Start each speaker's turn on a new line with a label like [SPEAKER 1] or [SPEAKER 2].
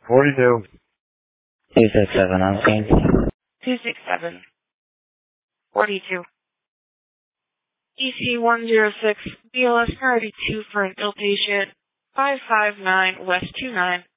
[SPEAKER 1] 42.
[SPEAKER 2] 267 on scene.
[SPEAKER 3] 267. 42. EC-106, BLS priority 2 for an ill patient, 559 West 29.